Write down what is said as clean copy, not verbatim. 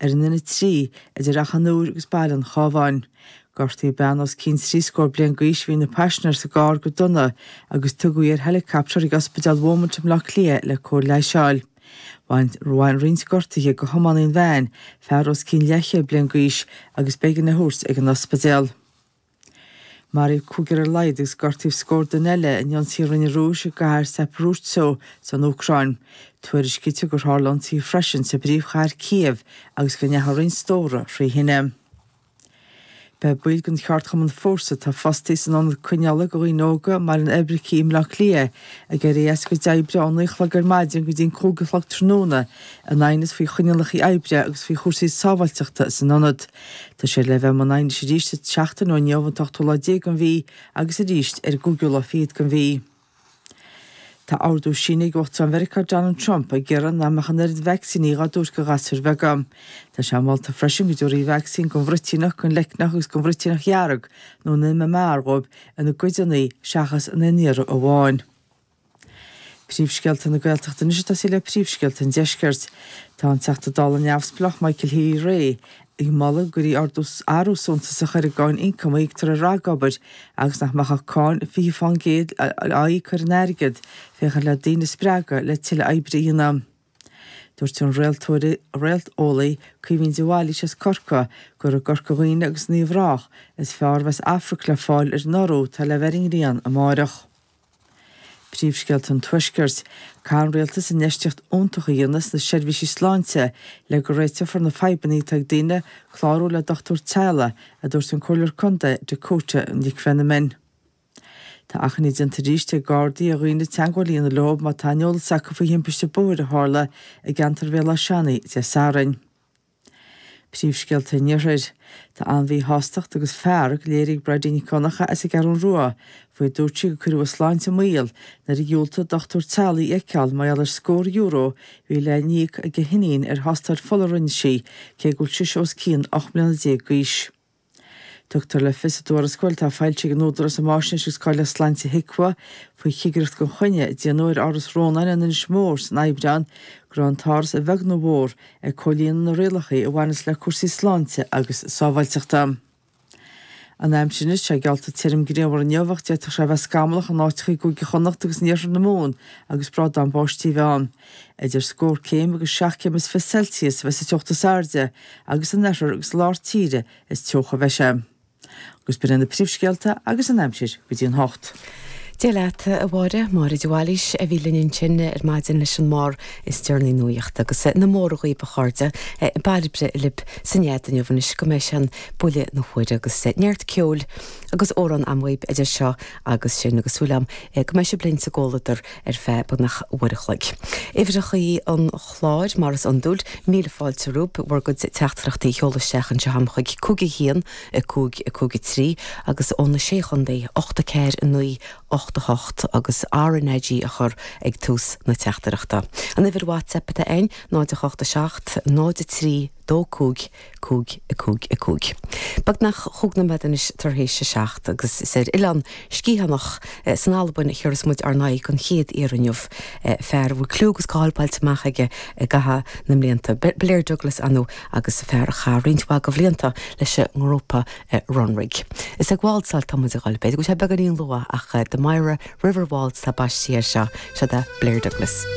nuna trí idir achanúr agus bailin chábhain. Gortaí beanos cín tríscór blian gaois hí na passionar sa gár go donna agus tugaí helicaptar ag ospidal Womanton Loch Lia le cór lei seáil. Bhain rins gortaí go thománaíon bhein fearros cín leiche blian gaois agus began na hús ag an ospidal. Marí cúgur leid agus gortaíh scór den eile in an tí rinne rúis a gahar Zaporozhye san Ucrain. Tuair is cite gur Harlantí freisin sa bríomhchair Kiev agus go netha rinn stóra frí hinne. Be buil gon cheart chum an fórsa tá fostí san an cuineala go nóga mar an ebricí im Loch Lia a gur éas go deibre an nuchla gur maidin go dín cógatlach tróna an ainas fao chuinealach í eibre agus fao chósaí sábhailteachta san anad. Tá sé le bheith man ainis sé ríiste teachtain ó neomhantachtúla dé gan bhí agus a ríist gúgula fiad gan bhí. Tá áardú sinnig gocht an America Donald Trump a ggéireann na mechan vaccíní gadúr go gasir vegam. Tá sé máilta freisin go dúirí vaccín go bhritinach gon lecnach agus go bhritinach jarrag nó na me margob an na goidirnaí seachas an iníar ó bháin. Príomhscealta na Gaeltachta is tá sí le príomhscealta an deisceart. Tá an teachta dal an neamhsplach Michael Hí Ray ag mala gurí arúsúnta sa chuir gáin incom ag tar a rágabair agus nach mecha cáin fi fan géad a chur neirigid fécha le daine sprága le tiile eibríonna. Dúirt an réalt ólaí cuihín deháilí ses corca gur a gorcaghine agus níomhrách is fearhas Africa le fáil norú tá le bhering rian a máireach. Príomhscealt an tuisgurt cá réaltas in neisteocht óntacha dhéanas na seirbhísí sláinte le go réite for na feibanní tag daine chlárú le Dr. Teala a dúirt an choir conda de cóte an díc fenomen. Tá achan iad an taríiste Gardaí a roiine teangháilí na lob má tainneol saca fa himpeiste búir a hála a gantar bhéla seanaí de sárain. Príomhscealta níorir Tá an bhí hástacht agus fearr léirigh bredaoine conacha as i gar an rua faoi dúirtí go cuireadh sláinte míl na riúlta Dr. Tealaí eiceáil mai ealar scór euro bhí le níoc a gohinnín hostar folarinn sí cé gúil sios os cían 8 milliún gaois. Dr. le fisadúir a scoil tá fáilte an nódra sa máisne gus cáile sláinte hicwa faoi chiigreacht go chuine déanúir áras rónain an is mór san Aibreán gur an táras a bheag nó bhór ag cholíonn na réalachaí a bhhanas le cuasaí sláinte agus sábhailteachta. An aimsinis sé gealta tírim gréamhar an neomhacht de sé bheith scamlach an áitichaí go chonacht agus níor na mún agus brad an báistí bheán. Idir scór céim agus 6 fi Celsius bheith sa teochta sáirde agus an neir agus lár tíre is teocha bheise. Agus byrjan na príomhscealta agus an aimsir go dtíon hocht. Déileta a bhide mar i dháilis a bhí linn sin maidin leis an mór is tíirnaí nuíocht agus na mórgaí ba cháirde bailibre lib sannéad an jobhanis go mééis an buile na chuide agus neart ceol agus órán amhaib idir seo agus sin agus súlam go mééis se blin sa ggóladar fé bag nach uirichlaig. Éhrechaí an chláid maras an dúil míle fáilte rúb bhar go teachtarachtaí cheolaisteach an se hamchaig cúgi hían a cúgi trí agus ónna séchandé 8 céir in nuí 8 agus RNIG a chur ag tús na teachtarachta. An ifir WhatsApp a ein 986 93 dócúg cúg. Bag nach chúgna medan is tarhéise seacht agus is ilan scíhanach san albain churas muid arnaí chun chéad éanniuh fear bhfuil clúgus gáilpailte meige gatha na mblianta Blair Douglas anú agus fear a charintá go bblianta leis an Europa Runrig. Is ag bháilsáil tam a gáilbeid, go sé beganíon lua ach de Myra River Waltz tá baistíir se de Blair Douglas.